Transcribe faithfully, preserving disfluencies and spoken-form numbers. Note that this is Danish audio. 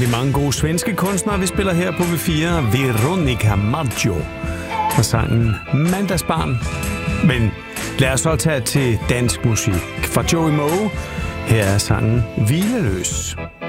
de mange gode svenske kunstnere, vi spiller her på V fire. Veronica Maggio og sangen Mandagsbarn. Men lad os så tage til dansk musik. Fra Joey Moe, her er sangen Hvileløs.